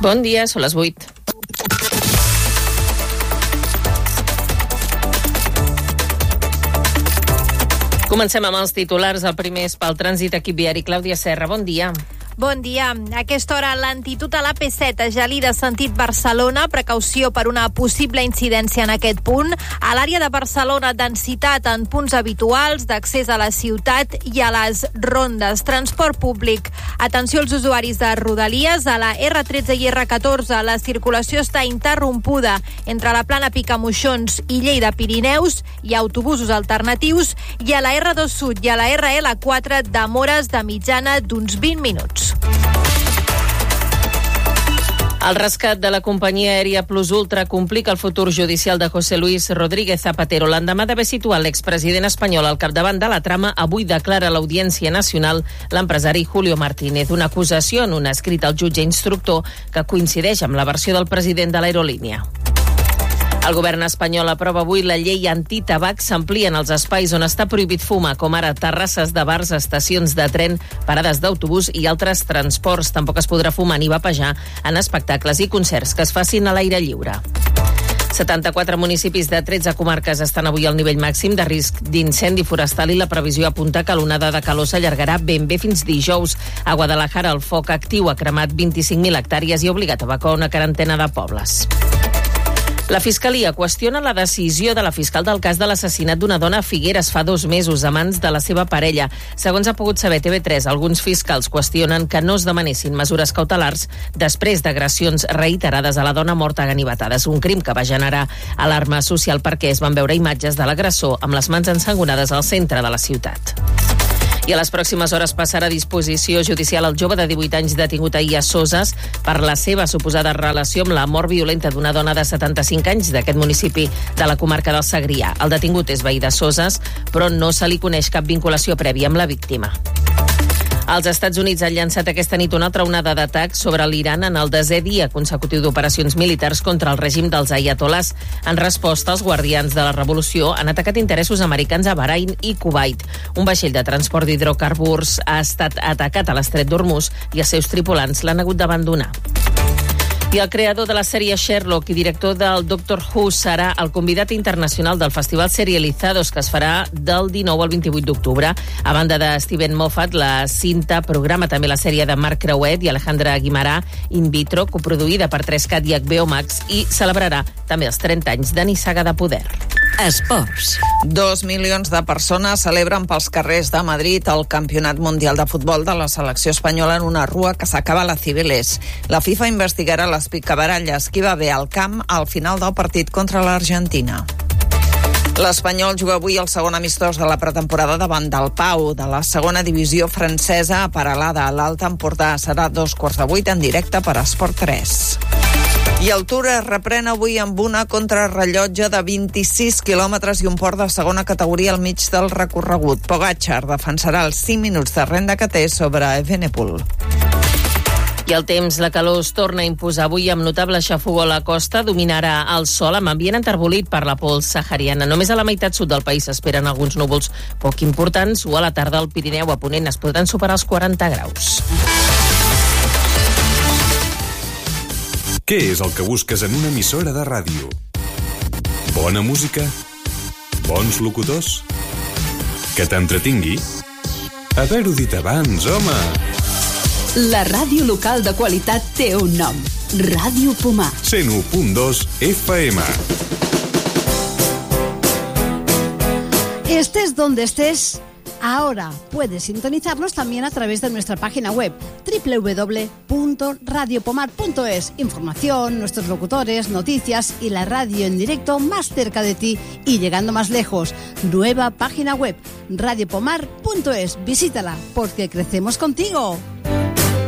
Bon dia, són les 8. Comencem amb els titulars. El primer és pel trànsit, equip viari. Clàudia Serra, bon dia. Bon dia. A aquesta hora, lentitud a l'AP7, a Gelida, sentit Barcelona, precaució per una possible incidència en aquest punt. A l'àrea de Barcelona, densitat en punts habituals d'accés a la ciutat i a les rondes. Transport públic. Atenció als usuaris de Rodalies. A la R13 i R14, la circulació està interrompuda entre la plana Picamoixons i Lleida Pirineus. Hi ha autobusos alternatius. I a la R2 Sud i a la RL4, demores de mitjana d'uns 20 minuts. El rescat de la companyia aèria Plus Ultra complica el futur judicial de José Luis Rodríguez Zapatero. L'endemà d'haver situat l'expresident espanyol al capdavant de la trama, avui declara a l'Audiència Nacional l'empresari Julio Martínez. Una acusació en un escrit al jutge instructor que coincideix amb la versió del president de l'aerolínia. El govern espanyol aprova avui la llei antitabac. S'amplien els espais on està prohibit fumar, com ara terrasses de bars, estacions de tren, parades d'autobús i altres transports. Tampoc es podrà fumar ni vapejar en espectacles i concerts que es facin a l'aire lliure. 74 municipis de 13 comarques estan avui al nivell màxim de risc d'incendi forestal i la previsió apunta que l'onada de calor s'allargarà ben bé fins dijous. A Guadalajara el foc actiu ha cremat 25.000 hectàrees i ha obligat a evacuar una quarantena de pobles. La Fiscalia qüestiona la decisió de la fiscal del cas de l'assassinat d'una dona a Figueres fa 2 mesos a mans de la seva parella. Segons ha pogut saber TV3, alguns fiscals qüestionen que no es demanessin mesures cautelars després d'agressions reiterades a la dona morta a ganivetades, un crim que va generar alarma social perquè es van veure imatges de l'agressor amb les mans ensangonades al centre de la ciutat. I a les pròximes hores passarà a disposició judicial el jove de 18 anys detingut ahir a Soses per la seva suposada relació amb la mort violenta d'una dona de 75 anys d'aquest municipi de la comarca del Segrià. El detingut és veí de Soses, però no se li coneix cap vinculació prèvia amb la víctima. Els Estats Units han llançat aquesta nit una altra onada d'atacs sobre l'Iran en el 10è dia consecutiu d'operacions militars contra el règim dels aiatolars. En resposta, els guardians de la revolució han atacat interessos americans a Bahrain i Kuwait. Un vaixell de transport d'hidrocarburs ha estat atacat a l'estret d'Hormuz i els seus tripulants l'han hagut d'abandonar. I el creador de la sèrie Sherlock i director del Doctor Who serà el convidat internacional del Festival Serializados, que es farà del 19 al 28 d'octubre. A banda de Steven Moffat, la cinta programa també la sèrie de Marc Creuet i Alejandra Guimarà, In Vitro, coproduïda per 3CAT i HBO Max, i celebrarà també els 30 anys de Nissaga de Poder. Esports. 2 milions de persones celebren pels carrers de Madrid el Campionat Mundial de Futbol de la selecció espanyola en una rua que s'acaba a la Cibeles. La FIFA investigarà les picabaralles que hi va haver al camp al final del partit contra l'Argentina. L'Espanyol juga avui el segon amistós de la pretemporada davant del Pau, de la segona divisió francesa a Peralada. L'Alta Empordà serà 7:15 en directe per Esport 3. I el Tour es reprèn avui amb una contrarrellotge de 26 quilòmetres i un port de segona categoria al mig del recorregut. Pogačar defensarà els 5 minuts de renda que té sobre Evenepoel. I el temps, la calor es torna a imposar avui amb notable xafogó a la costa, dominarà el sol amb ambient enterbolit per la pols sahariana. Només a la meitat sud del país s'esperen alguns núvols poc importants o a la tarda al Pirineu a Ponent es podran superar els 40 graus. Què és el que busques en una emissora de ràdio? Bona música? Bons locutors? Que t'entretingui? Haver-ho dit abans, home! La ràdio local de qualitat té un nom. Ràdio Pomar. 101.2 FM. Estés donde estés, ahora puedes sintonizarnos también a través de nuestra página web www.radiopomar.es. Información, nuestros locutores, noticias y la radio en directo más cerca de ti y llegando más lejos. Nueva página web, radiopomar.es. Visítala porque crecemos contigo.